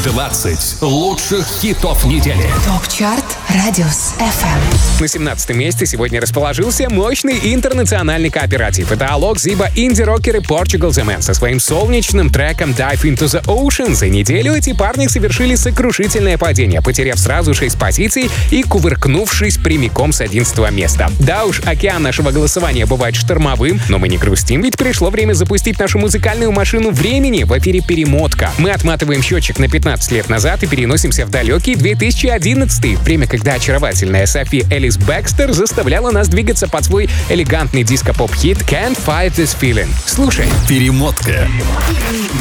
20 лучших хитов недели. ТОП-чарт Радиус FM. На 17 месте сегодня расположился мощный интернациональный кооператив. Это Алок, Зиба, инди-рокеры Portugal The Man со своим солнечным треком Dive Into The Ocean. За неделю эти парни совершили сокрушительное падение, потеряв сразу 6 позиций и кувыркнувшись прямиком с 11 места. Да уж, океан нашего голосования бывает штормовым, но мы не грустим, ведь пришло время запустить нашу музыкальную машину времени. В эфире перемотка. Мы отматываем счетчик на 15 лет назад и переносимся в далекий 2011. Время, когда очаровательная Софи Элис Бэкстер заставляла нас двигаться под свой элегантный диско-поп-хит Can't Fight This Feeling. Слушай. Перемотка.